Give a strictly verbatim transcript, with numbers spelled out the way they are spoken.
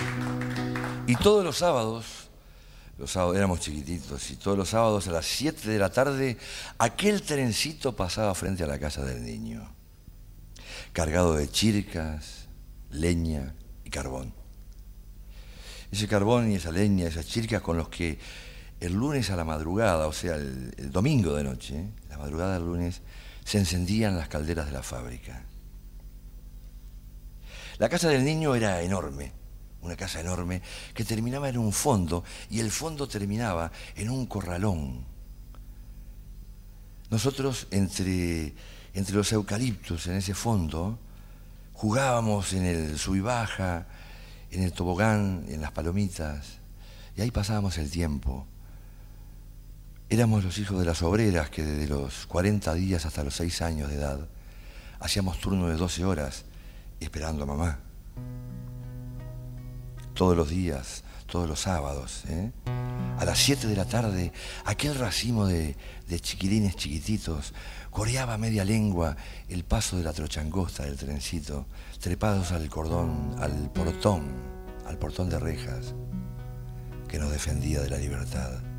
Y todos los sábados, los sábados éramos chiquititos, y todos los sábados a las siete de la tarde, aquel trencito pasaba frente a la casa del niño, cargado de chircas, leña y carbón. Ese carbón y esa leña, esas chircas con los que el lunes a la madrugada, o sea, el, el domingo de noche, ¿eh? la madrugada del lunes, se encendían las calderas de la fábrica. La casa del niño era enorme, una casa enorme que terminaba en un fondo y el fondo terminaba en un corralón. Nosotros entre, entre los eucaliptos en ese fondo jugábamos en el sub y baja, en el tobogán, en las palomitas, y ahí pasábamos el tiempo. Éramos los hijos de las obreras que desde los cuarenta días hasta los seis años de edad hacíamos turno de doce horas esperando a mamá. Todos los días, todos los sábados, ¿eh? a las siete de la tarde, aquel racimo de, de chiquilines chiquititos coreaba a media lengua el paso de la trochangosta del trencito, trepados al cordón, al portón, al portón de rejas que nos defendía de la libertad.